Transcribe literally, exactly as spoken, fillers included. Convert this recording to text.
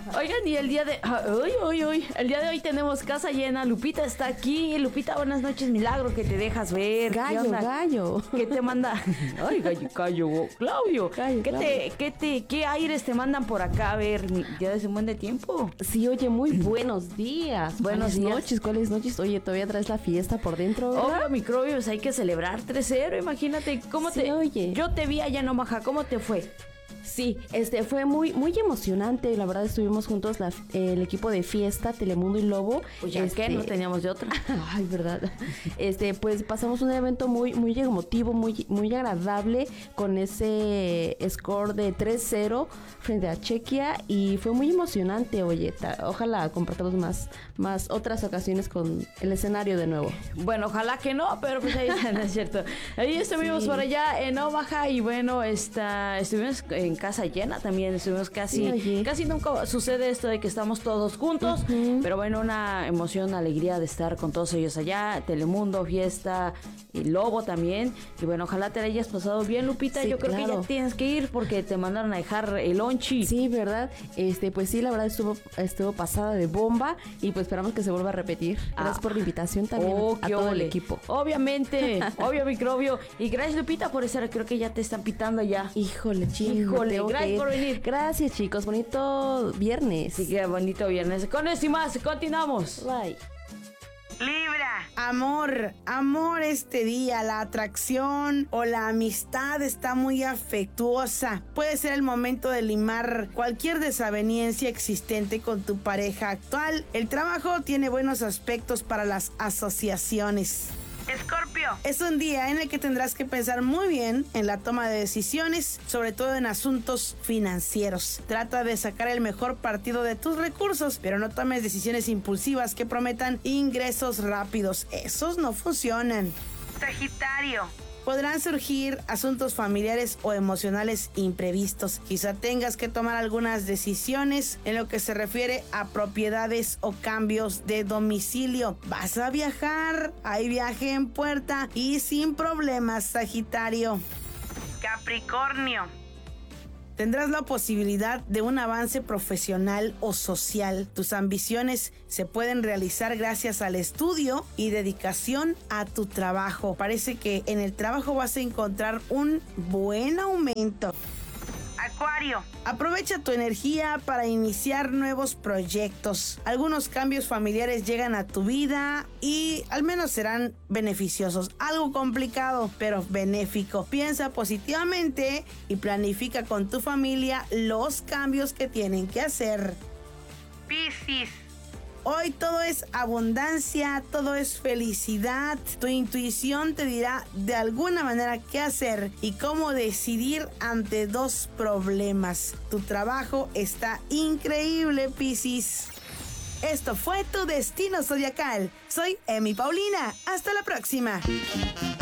Oigan, y el día de... Uy, uy, uy. El día de hoy tenemos casa llena. Lupita está aquí. Lupita, buenas noches, milagro, que te dejas ver. Gallo, gallo. ¿Qué te manda? Ay, gallo, gallo, Claudio. Gallo, ¿Qué, Claudio. Te, ¿Qué te, qué aires te mandan por acá? A ver, ya desde un buen de tiempo. Sí, oye, muy buenos días. Buenos ¿Cuáles días. noches? ¿Cuáles noches? Oye, todavía traes la fiesta por dentro, ¿verdad? Obvio, microbios, hay que celebrar tres cero. Imagínate cómo Sí, te... oye. Yo te vi allá en Omaha. ¿Cómo te fue? Sí, este fue muy muy emocionante. La verdad estuvimos juntos la, el equipo de fiesta Telemundo y Lobo. Pues ya este, que no teníamos de otra. Ay, verdad. Este, pues pasamos un evento muy muy emotivo, muy muy agradable con ese score de tres cero frente a Chequia y fue muy emocionante. Oye, ta, ojalá compartamos más más otras ocasiones con el escenario de nuevo. Bueno, ojalá que no, pero pues ahí no es cierto. Ahí estuvimos Sí. por allá en Omaha y bueno, está, estuvimos en casa llena también, estuvimos casi, Sí, oye. casi nunca sucede esto de que estamos todos juntos, Uh-huh. pero bueno, una emoción, alegría de estar con todos ellos allá, Telemundo, fiesta y Lobo también, y bueno, ojalá te la hayas pasado bien, Lupita. Sí, yo creo que claro. ya tienes que ir porque te mandaron a dejar el lonchi. Sí, ¿verdad? Este, pues sí, la verdad estuvo estuvo pasada de bomba y pues esperamos que se vuelva a repetir. Gracias Ah. por la invitación también Oh, a qué todo el ole. equipo. Obviamente, obvio microbio. Y gracias, Lupita, por estar. Creo que ya te están pitando ya. Híjole, chicos. Híjole, gracias por venir. Gracias, chicos. Bonito viernes. Así que bonito viernes. Con esto y más, continuamos. Bye. Libra, amor, amor este día, la atracción o la amistad está muy afectuosa. Puede ser el momento de limar cualquier desaveniencia existente con tu pareja actual. El trabajo tiene buenos aspectos para las asociaciones. Escorpio, es un día en el que tendrás que pensar muy bien en la toma de decisiones, sobre todo en asuntos financieros. Trata de sacar el mejor partido de tus recursos, pero no tomes decisiones impulsivas que prometan ingresos rápidos. Esos no funcionan. Sagitario, podrán surgir asuntos familiares o emocionales imprevistos. Quizá tengas que tomar algunas decisiones en lo que se refiere a propiedades o cambios de domicilio. ¿Vas a viajar? Hay viaje en puerta y sin problemas, Sagitario. Capricornio, tendrás la posibilidad de un avance profesional o social. Tus ambiciones se pueden realizar gracias al estudio y dedicación a tu trabajo. Parece que en el trabajo vas a encontrar un buen aumento. Acuario, aprovecha tu energía para iniciar nuevos proyectos. Algunos cambios familiares llegan a tu vida y al menos serán beneficiosos. Algo complicado, pero benéfico. Piensa positivamente y planifica con tu familia los cambios que tienen que hacer. Piscis, hoy todo es abundancia, todo es felicidad. Tu intuición te dirá de alguna manera qué hacer y cómo decidir ante dos problemas. Tu trabajo está increíble, Piscis. Esto fue tu destino zodiacal. Soy Emi Paulina. Hasta la próxima.